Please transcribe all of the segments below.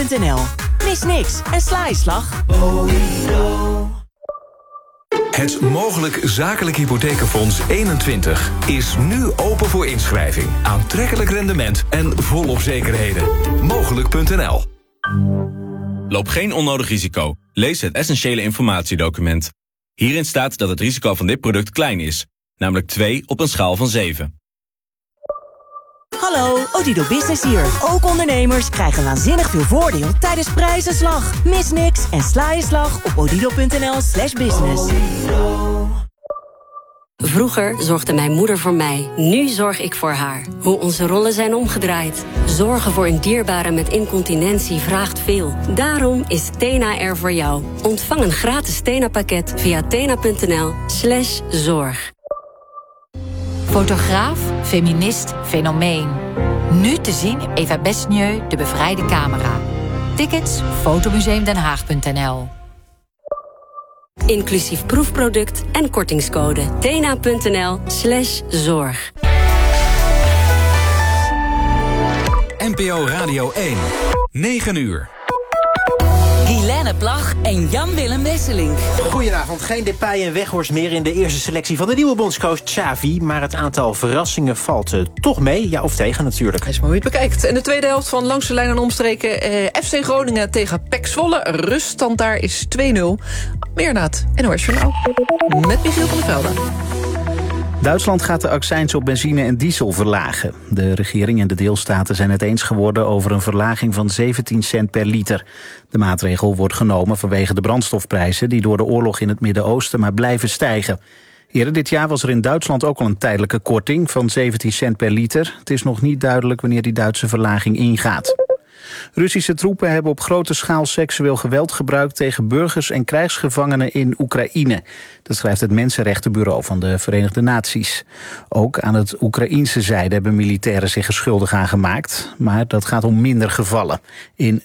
odido.nl. Mis niks en sla je slag. Het Mogelijk Zakelijk Hypothekenfonds 21 is nu open voor inschrijving. Aantrekkelijk rendement en volop zekerheden. Mogelijk.nl. Loop geen onnodig risico. Lees het essentiële informatiedocument. Hierin staat dat het risico van dit product klein is. Namelijk 2 op een schaal van 7. Hallo, Odido Business hier. Ook ondernemers krijgen waanzinnig veel voordeel tijdens prijzenslag. Mis niks en sla je slag op odido.nl/business. Vroeger zorgde mijn moeder voor mij. Nu zorg ik voor haar. Hoe onze rollen zijn omgedraaid. Zorgen voor een dierbare met incontinentie vraagt veel. Daarom is Tena er voor jou. Ontvang een gratis Tena-pakket via tena.nl/zorg. Fotograaf, feminist, fenomeen. Nu te zien Eva Besnieu, De Bevrijde Camera. Tickets, fotomuseumdenhaag.nl. Inclusief proefproduct en kortingscode. tena.nl/zorg. NPO Radio 1. 9 uur. Guilaine Plag en Jan-Willem Wesseling. Goedenavond, geen Depay en Weghorst meer in de eerste selectie van de nieuwe bondscoach Xavi. Maar het aantal verrassingen valt toch mee, ja of tegen natuurlijk. Dat is maar hoe je het bekijkt. En de tweede helft van Langs de Lijn en Omstreken. FC Groningen tegen PEC Zwolle. Ruststand daar is 2-0. Meer na het NOS Journaal. Met Michiel van der Velde. Duitsland gaat de accijns op benzine en diesel verlagen. De regering en de deelstaten zijn het eens geworden over een verlaging van 17 cent per liter. De maatregel wordt genomen vanwege de brandstofprijzen die door de oorlog in het Midden-Oosten maar blijven stijgen. Eerder dit jaar was er in Duitsland ook al een tijdelijke korting van 17 cent per liter. Het is nog niet duidelijk wanneer die Duitse verlaging ingaat. Russische troepen hebben op grote schaal seksueel geweld gebruikt tegen burgers en krijgsgevangenen in Oekraïne. Dat schrijft het Mensenrechtenbureau van de Verenigde Naties. Ook aan het Oekraïense zijde hebben militairen zich er schuldig aan gemaakt, maar dat gaat om minder gevallen. In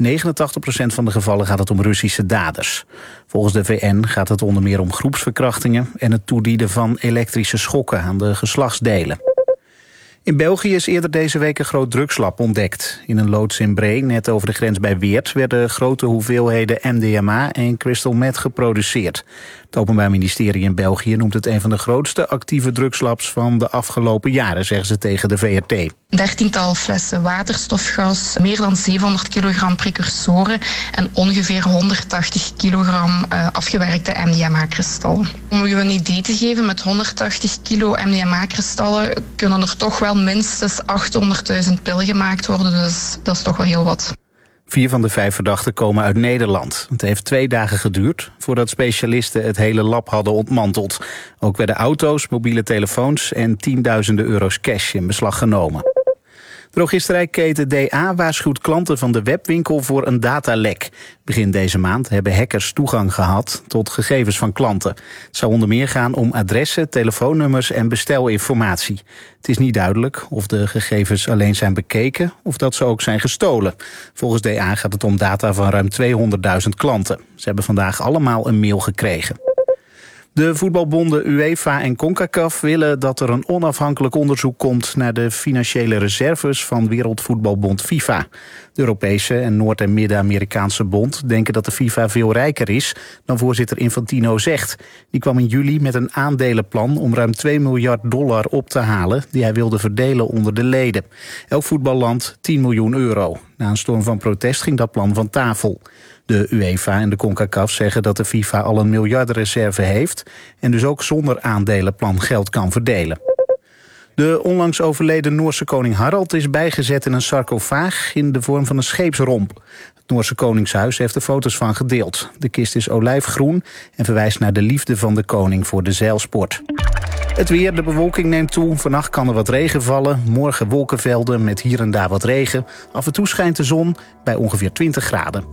89% van de gevallen gaat het om Russische daders. Volgens de VN gaat het onder meer om groepsverkrachtingen en het toedienen van elektrische schokken aan de geslachtsdelen. In België is eerder deze week een groot drugslab ontdekt. In een loods in Bree, net over de grens bij Weert, werden grote hoeveelheden MDMA en crystal meth geproduceerd. Het Openbaar Ministerie in België noemt het een van de grootste actieve drugslabs van de afgelopen jaren, zeggen ze tegen de VRT. 13-tal flessen waterstofgas, meer dan 700 kilogram precursoren en ongeveer 180 kilogram afgewerkte MDMA-kristallen. Om u een idee te geven, met 180 kilo MDMA-kristallen kunnen er toch wel minstens 800.000 pillen gemaakt worden, dus dat is toch wel heel wat. 4 van de 5 verdachten komen uit Nederland. Het heeft 2 dagen geduurd voordat specialisten het hele lab hadden ontmanteld. Ook werden auto's, mobiele telefoons en tienduizenden euro's cash in beslag genomen. Drogisterijketen DA waarschuwt klanten van de webwinkel voor een datalek. Begin deze maand hebben hackers toegang gehad tot gegevens van klanten. Het zou onder meer gaan om adressen, telefoonnummers en bestelinformatie. Het is niet duidelijk of de gegevens alleen zijn bekeken of dat ze ook zijn gestolen. Volgens DA gaat het om data van ruim 200.000 klanten. Ze hebben vandaag allemaal een mail gekregen. De voetbalbonden UEFA en CONCACAF willen dat er een onafhankelijk onderzoek komt naar de financiële reserves van Wereldvoetbalbond FIFA. De Europese en Noord- en Midden-Amerikaanse bond denken dat de FIFA veel rijker is dan voorzitter Infantino zegt. Die kwam in juli met een aandelenplan om ruim $2 miljard op te halen die hij wilde verdelen onder de leden. Elk voetballand €10 miljoen. Na een storm van protest ging dat plan van tafel. De UEFA en de CONCACAF zeggen dat de FIFA al een miljardenreserve heeft en dus ook zonder aandelenplan geld kan verdelen. De onlangs overleden Noorse koning Harald is bijgezet in een sarcofaag in de vorm van een scheepsromp. Het Noorse koningshuis heeft er foto's van gedeeld. De kist is olijfgroen en verwijst naar de liefde van de koning voor de zeilsport. Het weer, de bewolking neemt toe. Vannacht kan er wat regen vallen. Morgen wolkenvelden met hier en daar wat regen. Af en toe schijnt de zon bij ongeveer 20 graden.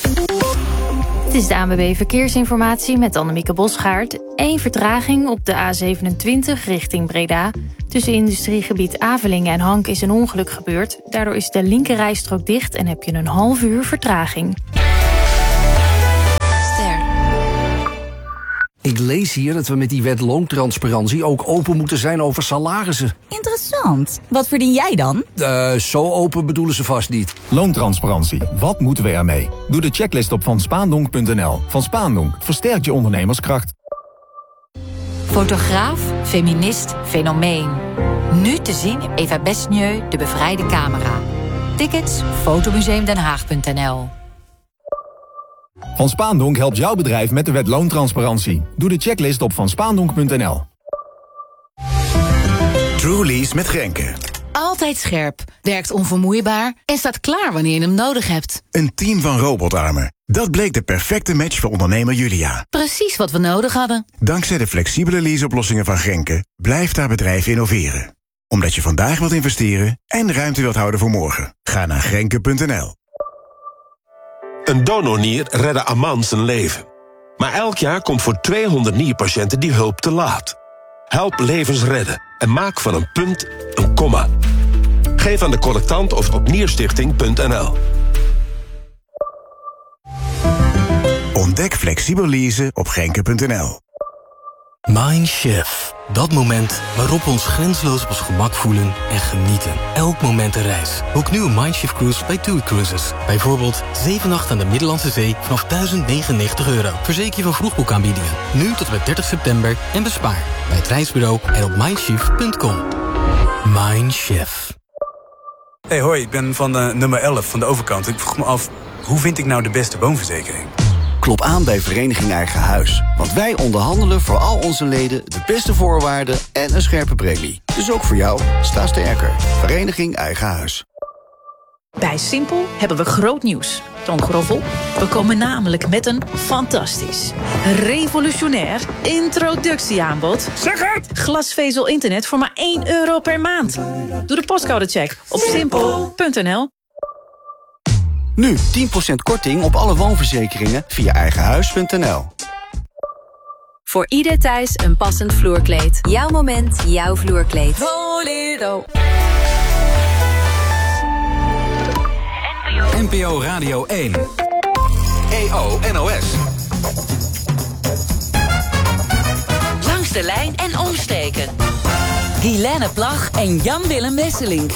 Het is de ANWB Verkeersinformatie met Annemieke Bosgaard. 1 vertraging op de A27 richting Breda. Tussen industriegebied Avelingen en Hank is een ongeluk gebeurd. Daardoor is de linkerrijstrook dicht en heb je een half uur vertraging. Ik lees hier dat we met die wet loontransparantie ook open moeten zijn over salarissen. Interessant. Wat verdien jij dan? Zo open bedoelen ze vast niet. Loontransparantie. Wat moeten we ermee? Doe de checklist op vanspaandonk.nl. Van Spaandonk versterkt je ondernemerskracht. Fotograaf, feminist, fenomeen. Nu te zien Eva Besnieu, De Bevrijde Camera. Tickets fotomuseumdenhaag.nl. Van Spaandonk helpt jouw bedrijf met de wet loontransparantie. Doe de checklist op vanspaandonk.nl. Truly's met Grenke. Altijd scherp, werkt onvermoeibaar en staat klaar wanneer je hem nodig hebt. Een team van robotarmen. Dat bleek de perfecte match voor ondernemer Julia. Precies wat we nodig hadden. Dankzij de flexibele leaseoplossingen van Grenke blijft haar bedrijf innoveren. Omdat je vandaag wilt investeren en ruimte wilt houden voor morgen. Ga naar grenke.nl. Een donornier redde Aman zijn leven. Maar elk jaar komt voor 200 nierpatiënten die hulp te laat. Help levens redden en maak van een punt een komma. Geef aan de collectant of op nierstichting.nl. Ontdek flexibel leasen op grenke.nl. Mindshift. Dat moment waarop we ons grenzeloos op ons gemak voelen en genieten. Elk moment een reis. Boek nu een Mindshift cruise bij TUI Cruises. Bijvoorbeeld 7 nachten aan de Middellandse Zee vanaf €1099. Verzeker je van vroegboekaanbiedingen. Nu tot en met 30 september en bespaar. Bij het reisbureau en op mindshift.com. Mindshift. Hey, hoi, ik ben van nummer 11 van de overkant. Ik vroeg me af, hoe vind ik nou de beste woonverzekering? Klop aan bij Vereniging Eigen Huis. Want wij onderhandelen voor al onze leden de beste voorwaarden en een scherpe premie. Dus ook voor jou, sta sterker. Vereniging Eigen Huis. Bij Simpel hebben we groot nieuws. Toon Groffel, we komen namelijk met een fantastisch, revolutionair introductieaanbod. Zeg het! Glasvezel internet voor maar €1 per maand. Doe de postcodecheck op simpel.nl. Nu 10% korting op alle woonverzekeringen via eigenhuis.nl. Voor ieder thuis een passend vloerkleed. Jouw moment, jouw vloerkleed. Bolero. NPO Radio 1. EO NOS. Langs de lijn en omsteken. Guilaine Plag en Jan-Willem Wesselink.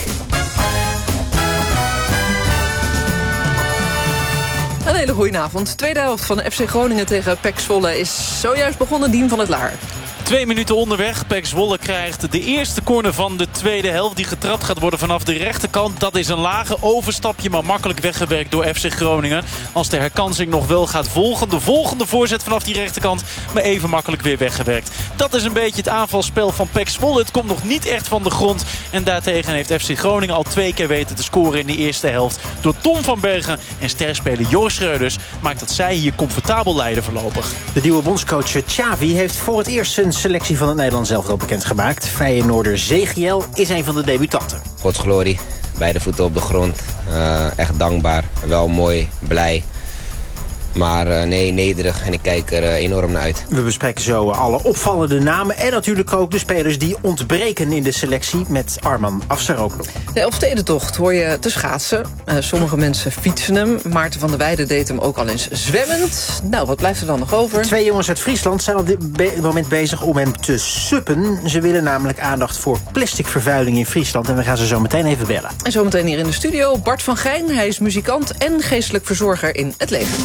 Een hele goede avond. Tweede helft van FC Groningen tegen PEC Zwolle is zojuist begonnen. Dien van het Laar. 2 minuten onderweg. PEC Zwolle krijgt de eerste corner van de tweede helft. Die getrapt gaat worden vanaf de rechterkant. Dat is een lage overstapje, maar makkelijk weggewerkt door FC Groningen. Als de herkansing nog wel gaat volgen. De volgende voorzet vanaf die rechterkant, maar even makkelijk weer weggewerkt. Dat is een beetje het aanvalspel van PEC Zwolle. Het komt nog niet echt van de grond. En daartegen heeft FC Groningen al 2 keer weten te scoren in de eerste helft. Door Tom van Bergen en sterspeler Joris Schreuders maakt dat zij hier comfortabel leiden voorlopig. De nieuwe bondscoach Xavi heeft voor het eerst zijn selectie van het Nederlands elftal bekendgemaakt. Feyenoorder Zegiel is een van de debutanten. Godsglorie, beide voeten op de grond. Echt dankbaar, wel mooi, blij. Maar nee, nederig en ik kijk er enorm naar uit. We bespreken zo alle opvallende namen en natuurlijk ook de spelers die ontbreken in de selectie met Arman Afsaroglu. De Elfstedentocht hoor je te schaatsen. Sommige mensen fietsen hem. Maarten van der Weijden deed hem ook al eens zwemmend. Nou, wat blijft er dan nog over? 2 jongens uit Friesland zijn op dit moment bezig om hem te suppen. Ze willen namelijk aandacht voor plasticvervuiling in Friesland. En we gaan ze zo meteen even bellen. En zometeen hier in de studio Bart van Gijn. Hij is muzikant en geestelijk verzorger in Het Leven.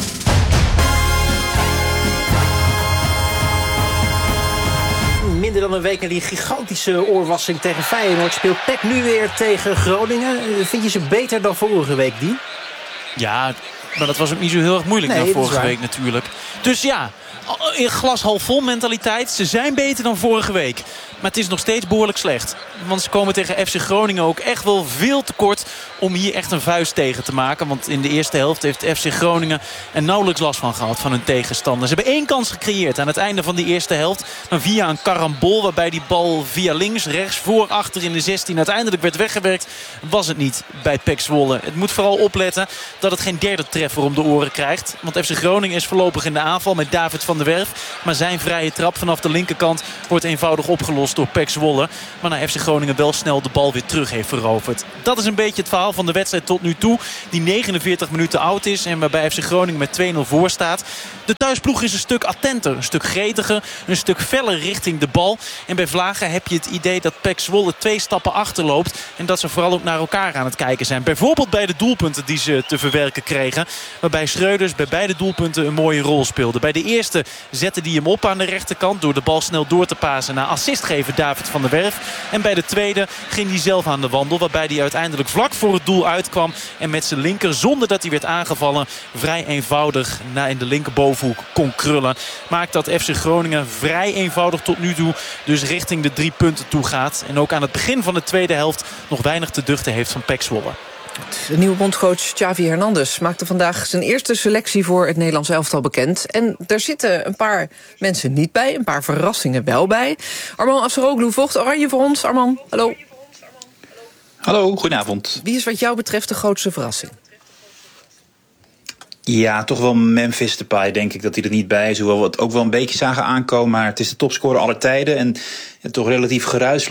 Minder dan een week na die gigantische oorwassing tegen Feyenoord speelt PEC nu weer tegen Groningen. Vind je ze beter dan vorige week, die? Ja, maar dat was ook niet zo heel erg moeilijk dan vorige week natuurlijk. Dus ja, in glas half vol mentaliteit. Ze zijn beter dan vorige week. Maar het is nog steeds behoorlijk slecht. Want ze komen tegen FC Groningen ook echt wel veel tekort om hier echt een vuist tegen te maken. Want in de eerste helft heeft FC Groningen er nauwelijks last van gehad van hun tegenstander. Ze hebben 1 kans gecreëerd aan het einde van die eerste helft. Dan via een karambol waarbij die bal via links, rechts, voor, achter in de 16 uiteindelijk werd weggewerkt. Was het niet bij PEC Zwolle. Het moet vooral opletten dat het geen derde treffer om de oren krijgt. Want FC Groningen is voorlopig in de aanval met David van der Werf. Maar zijn vrije trap vanaf de linkerkant wordt eenvoudig opgelost door PEC Zwolle. Maar FC Groningen wel snel de bal weer terug heeft veroverd. Dat is een beetje het verhaal van de wedstrijd tot nu toe. Die 49 minuten oud is en waarbij FC Groningen met 2-0 voor staat. De thuisploeg is een stuk attenter, een stuk gretiger, een stuk feller richting de bal. En bij Vlagen heb je het idee dat PEC Zwolle 2 stappen achterloopt. En dat ze vooral ook naar elkaar aan het kijken zijn. Bijvoorbeeld bij de doelpunten die ze te verwerken kregen. Waarbij Schreuders bij beide doelpunten een mooie rol speelde. Bij de eerste zette hij hem op aan de rechterkant door de bal snel door te pasen naar assistgever David van der Werf. En bij de tweede ging hij zelf aan de wandel. Waarbij hij uiteindelijk vlak voor het doel uitkwam. En met zijn linker, zonder dat hij werd aangevallen, vrij eenvoudig in de linkerbovenhoek kon krullen. Maakt dat FC Groningen vrij eenvoudig tot nu toe dus richting de 3 punten toe gaat. En ook aan het begin van de tweede helft nog weinig te duchten heeft van PEC Zwolle. De nieuwe bondscoach Xavi Hernandez maakte vandaag zijn eerste selectie voor het Nederlands elftal bekend. En daar zitten een paar mensen niet bij, een paar verrassingen wel bij. Arman Afsaroglu volgt Oranje voor ons. Arman, hallo. Hallo, goedenavond. Wie is wat jou betreft de grootste verrassing? Ja, toch wel Memphis Depay, denk ik dat hij er niet bij is. Hoewel we het ook wel een beetje zagen aankomen. Maar het is de topscorer aller tijden en toch relatief geruisloos.